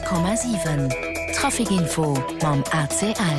100,7 Trafikinfo mam RCL.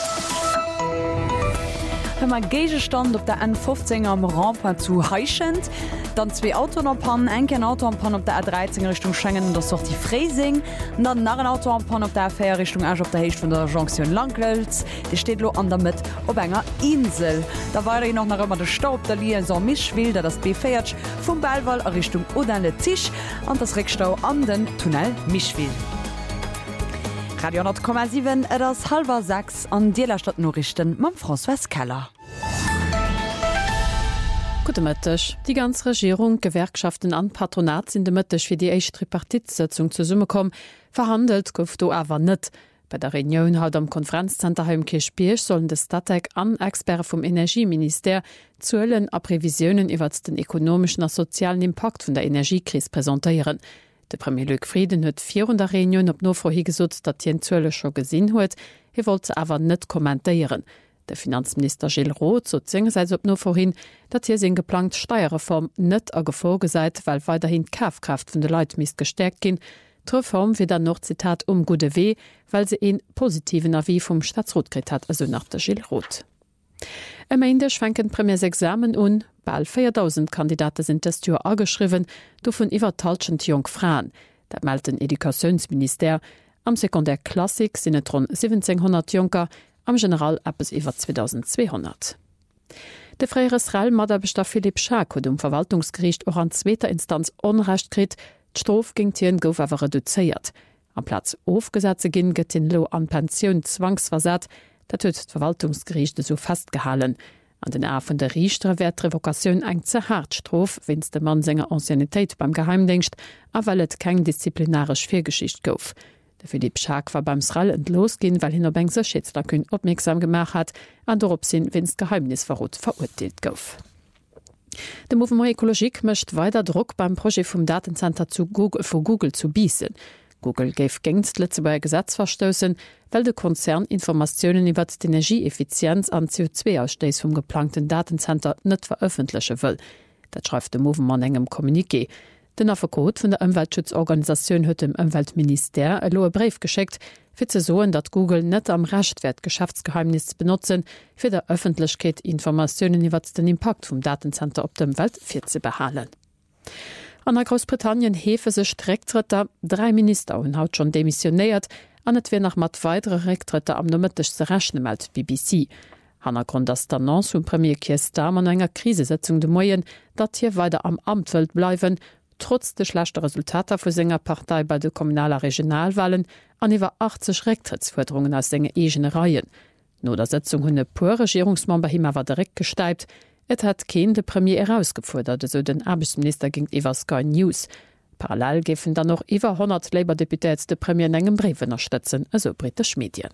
Hëmmer Gegestand op der N15 am Rampen zu Heichend, dann 2 Autoen op Pan, enken Auto am Pan op der A13 Richtung Schengen, das sorti Freising, dann nach een Auto am Pan op der Fähr Richtung Asch op der Hecht vun der Jonction Langwelz, Di steet lo an damit op enger Insel. Da war noch nach immer de Staub der Lie so Mischwil, der das B4 vum Belwall a Richtung Odenle Tisch an das Reckstau an den Tunnel Mischwil. Radio 10,7 ass 5:06 an Dielerstadt Norrichten mam François Keller. Gute Mëttech. Die ganz Regierung, Gewerkschaften an Patronat sind de Mëttech fir die eich Tripartitsitzung zu Summe kom, verhandelt gouf do awer net. Bei der Reunion haut am Konferenzzenter Heimkirch sollen de Statek an Expert vom Energieminister zuelen a Prävisionen iwwer den ekonomischen a sozialen Impact vun der Energiekrise präsentieren. De Premier Luc Frieden huet 400 Reunion op no vorhi gesot, dat hien zuele scho gesinn huet, wollt ze awer net kommentieren. Der Finanzminister Gilles Roth so zingerseits op no vorhin, dat hier sinn geplant Steuerreform net a gefolgeseit, weil weiterhin Kaufkraft vun de Leiit mis gestärkt gin. Reform wie dann noch Zitat gute weh, weil se en positiven Avis vum Staatsrotkrit hat, also nach der Gilles Roth. Am Ende schwenken Premiersexamen un, bald 4.000 Kandidate sind das Jahr angeschrieben, du von iwwer 1.000 Jungfrauen. Das meldet den Edukationsminister. Am Sekundärklassik sind rund 1700 Junker, am General etwas über 2200. Der Freie Israel Maderbestar Philipp Schaak hat Verwaltungsgericht auch an zweiter Instanz Unrecht gekriegt, die Strafe gegen Tieren gouf aber reduziert. Am Platz aufgesetzt gin get den Lo an Pension zwangsversat, dat huet d' Verwaltungsgerichte so festgehalten. An den A vun der Richter werd Revokaun eng ze hart strof, wenns de Mann senger Anciennitéit beim Geheimdienst, a weil et keng disziplinarisch Virgeschicht gouf. Der Philipp Schaak war beim Sral entlosgin, weil hin op eng Schätzlerkün opmerksam gemacht hat, an dorop sinn wenns Geheimnisverrot verurteilt gouf. De Mouvement Ökologik mëcht weiter Druck beim Projekt vum Datencenter zu Google zu biesen. Google geif gängst Letzebauer Gesetz verstößen, weil de Konzern Informationen iwwer d' Energieeffizienz an CO2-Ausstoß vom geplanten Datencenter net veröffentlichen will. Dat schreibt de Mouvement engem Kommuniqué. Den Affercode vun der Umweltschutzorganisation huet dem Umweltminister e loe Brief geschickt, fir ze soen, dat Google net am Rechtwert Geschäftsgeheimnis benutzen, fir der Öffentlichkeit Informationen iwwer den Impact vom Datencenter op dem Welt fir ze behalen. An der Großbritannien hefe se Recktritter 3 Minister hun haut schon demissionéiert, an et wie nach mat weitere Recktritter am nomëttech ze rechne meldt BBC. Hannergrund as d'Annonce vum Premier Keir Starmer an enger Krisesetzung de Moien, dat hier weiter am Amt wëlt bleiwen, trotz de schlechte Resultater vu senger Partei bei de kommunaler Regionalwahlen an iwwer 80 Recktrittsforderungen aus senger egene Reihen. No der Setzung hunne puer Regierungsmember himmerwer direkt gesteipt, et hat kein de Premier herausgefordert, so den Arbeitsminister ging iwwer Sky News. Parallel gefen dann noch iwwer 100 Labour-Deputäts de Premier en engem Briefen erstëtzen, also britisch Medien.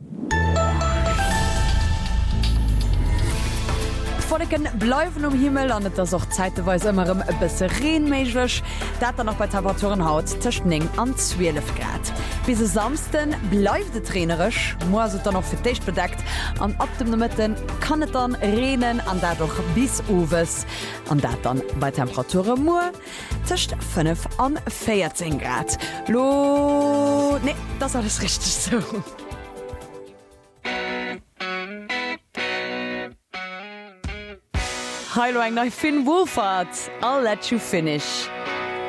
Folgen bleiwen Himmel an das auch zeitweise immer ein bisschen regenmäßig. Dat dann noch bei Temperaturen haut zwischen 9 und 12 Grad. Bis samsten bleibt es trainerisch, muss es dann noch für dich bedeckt. Und ab dem Mitten kann es dann regnen und dadurch bis Uwes. Und das dann bei Temperaturen nur zwischen 5 und 14 Grad. Nee, das ist alles richtig so. Hallo, eng neue Finn Wohlfahrt. I'll let you finish.